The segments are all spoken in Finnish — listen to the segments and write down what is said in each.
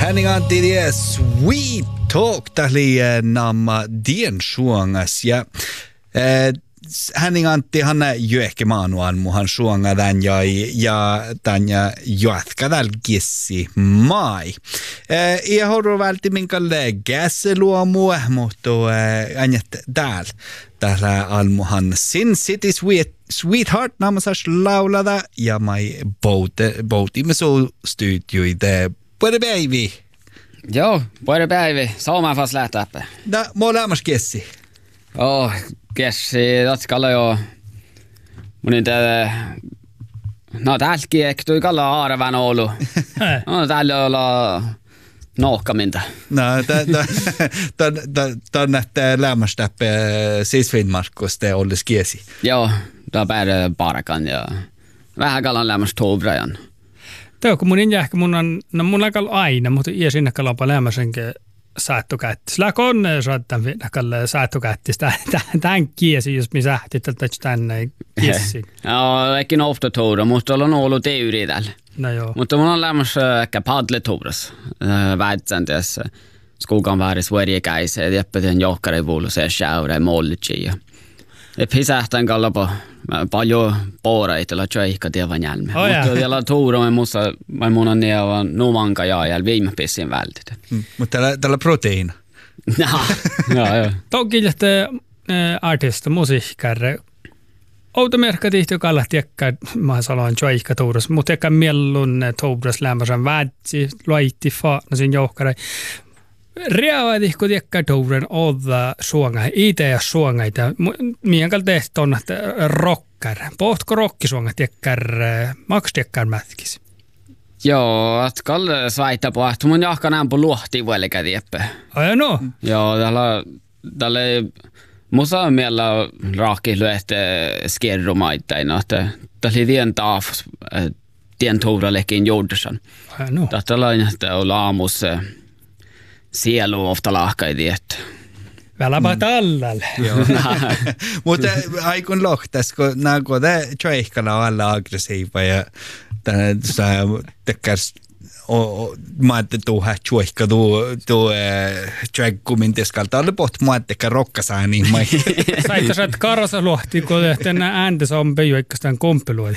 Henning Antti die Sweet Talk tähli namma dien suongas ja Henning Antti han jo ehkä maanuan muhan suonga tän ja tän jatka täl kissi mai. Ja horro välti minkälle gässeluomu mutta anjat täällä almuhan Sin City Sweetheart namasas laulada ja mai boutimme so studioide Både baby. Joo, både baby. Saama fast lähtää. Da molemmat kessi. Kessi, tatkalla jo. Mun tää tälki ehkä tuli kalla aaravan olu. Täällä olla nohkaminta. Tän lämmästä siis Finnmarkus te ollis kiesi. Joo, tää päädä parakan ja vähän kallan lämmästä tuubrajan. Tämä kun mun ehkä mun on aina, mutta ei sinne kalapa lämmäsenkin saattokätti. Sillä koneen saattaa kalle saattokätti. Tämän kiesi, jos me sähti tänne kiesi. Joo, eikin ofta tuura, mutta on ollut teori täällä. No joo. Mutta mun on lämmässä ehkä padletuuras. Väitsän tässä skogan vääris vuorikäisä. Ja jäppätään johkari vuolu se sjaura ja mollitsi. Ja pisähtään kallapa paljon pooreita, la tjöihka tievan jälmeen. Mutta vielä tuura me musta mun on nieva numanka ja viime pissin vältit. Mutta tällä proteiina. Joo. Toki lähtee artista musiikkärre. Outomerkka tihti kalla tiekkä, mä sanoin tjöihka tuuras, mutta tiekkä miellun tuuras lämmösen vätsi, loitti faanasin johkari. Reaavati, kun tiekkä tuuren olla suonga, ite ja suongaita. Mien kalta tehty on rockar. Pohtko rokkisuonga tiekkär, maks tiekkär mätkis? Joo, että kalle svaita pohtu. Mun jahka näin po luohti vuolikä tieppä. Ai no? Joo, tällä musa miellä raakki lyöhti skierrumaittain, että tällä tien taaf, tien tuurallekin joudusan. Ai no? Tällä on, että on aamus sielu ofta lahkai tietty. Välapä tälläällä. Joo. Mutta aikun lohtas, kun näkö tämä tjöihkana on alla aggressiiva ja tekkärs mä ajattelin tuohon tjöihka tuo tjöikkumin tiskalta oli pohti mä ajattelin rokkasää niin mä Saitte sä karasa luohti, kun tänä ääntäs on peju eikä kompeluodi.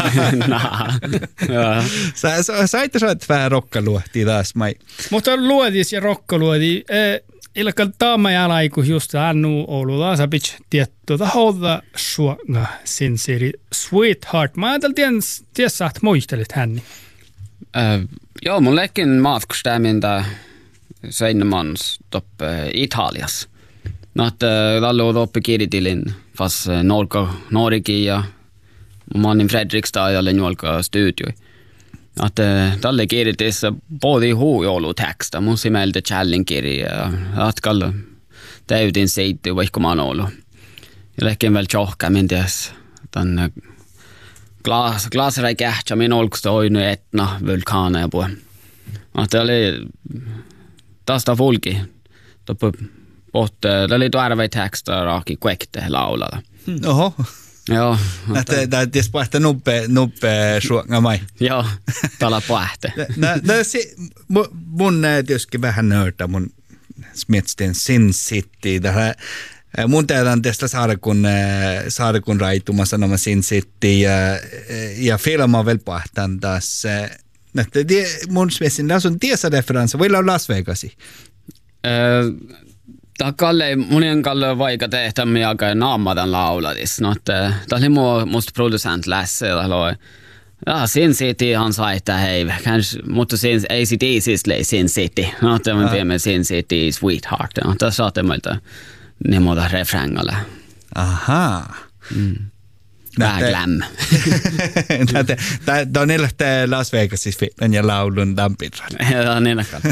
Saitte sä vähän rokkaluohti taas mä. Mutta luodis ja rokkaluodi. Ilkal taamajalaiko just annu Oululla sapits tietty taholta suonga Sin City Sweetheart. Mä ajattelin, tiessä, että muistelit hänni. Joo, mun leikin matkustämintä Seinämans toppe Italias. Että tällä on toppe kirjoitilin fast Norki ja manin Fredrikstad ja Lenjolka studioi. Että tälle kirjoitissa både huujouluteksta, mun simeltä challengekirja, atkalla täytin seitty vaikka mä oon ollut. Ja leikin vielä tjohka, min ties, tänne glasräikähtsä, min olkusta oinu etna vulkaana ja puhe. Että oli tästä fulki, tämä oli tuärvei teksta raaki kuekte laulalla. Oho. Joo. Tämä ties pohta nuppe suonga mai. Joo, täällä pohte. Mun tietysti vähän nörtä mun smietsten Sin City. Mun tehdään tästä saarikun raituma sanoma Sin City ja filma väl pohtan taas. Mun smietsin tässä on tiesa referenssa. Voi olla Las Vegasi. Kalle, mun on kalle vaikka tehdä miakai naamatan lauladis. Tämä oli musta producent Lasse. Sin City han sa että hei, mutta ACD siis lei Sin City. Tämä on vielä Sin City Sweetheart. Tämä saatte meiltä niimoita refrängalla. Ahaa. Vähän glam. Tämä on niille Las Vegasis filmen ja laulun dampirran. Joo, niin akaan.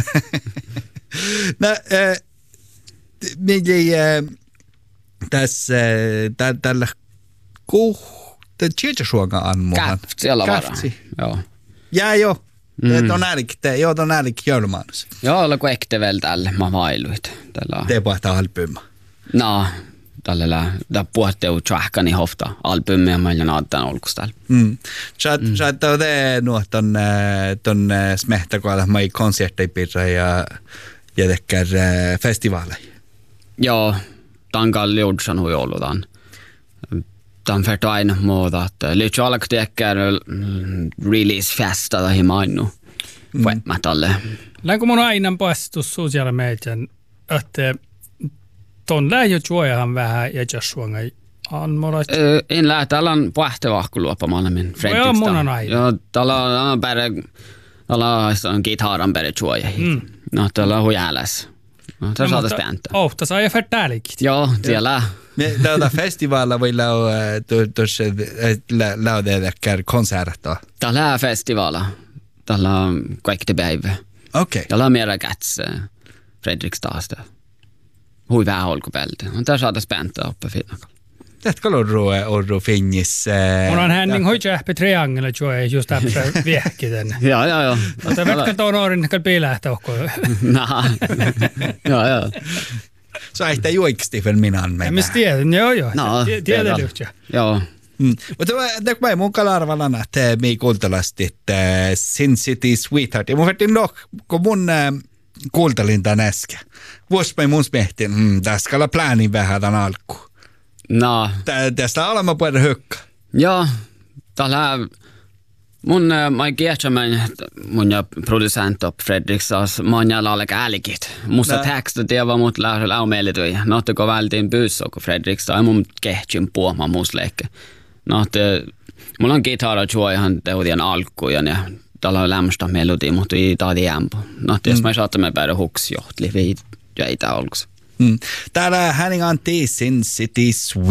Tässä tällä Tjeitsuonga ammuhan. Siellä varaa. Joo. Ja joo. On äärik joulumaanus. Joo, olla kuekte vielä tälle. Mä vailuit. Te pohtaa halpyymä. No, tällä puhutteu tjahkani hofta albumia meillä naattaan olkustalla. Sä oot nuo ton smehtäkoilla mai konsertteipirra ja tekkär festivaaleja. Joo, tämän kalliudsan hui ollutaan. Tämän färt aina muuta, että lyhtsä alkaa tekkär release-festa tai mainu. Voimat alle. Länkö mun aina pastus sosiaali median, että ton lähjö juojahan vähän ja jasuangai anmorat. En lähe, täällä on pahtevahkuluopamalla min Fredrikstad. Joo, mun on aina. Joo, täällä on on gitaran bäre juojahi. No, täällä on huijäläs. No, täällä saatais pääntä. Tässä on jo färt täälläkin. Joo, siellä. Täältä festivaalla voi laudeedekkär konserta. Täällä on festivaala. Täällä on kaikki päivä. Okei. Täällä on mera käts Fredrikstadsta. Hui vähän olkupältä. No, täällä saatais pääntä oppe finnakalla. Tätkö orru finnis? Mun on hänning hoitjähpe triangele juoja just täpsä viehki tänne. Joo. Mutta vetkä tuon orin näköl piilähtä ohko. Joo. Så ehtä juikstifen minän meitä. Mä tiedän, joo. No, tiedän lyhtsä. Joo. Mutta mä mun kalarvalan, että me kuultelasti Sin City Sweetheart. Ja mun vettin kun mun kuultelin tän äsken. Vuospäin mun smehtin, tässä kalla pläänin vähän tän alkuun. No. Tästä olemme puhuta hökkä. Joo, tällä mä kiehtämään mun ja producent op Fredriksdags mä ja lalle äälikit. Musta teksta tieva mut laumeelitui. Nohtako vältiin byssä kun Fredriksdag ja mun kehtsin puhuma musleikki. Mulla on gitara juojahan tehdään alkuun ja tällä on lämmöstä melodi, mutta ei taadi jämpö. Jos mä saattamme päädä huksi johtli, ei itä olkussa. Täällä hänen on Sin City Sweet.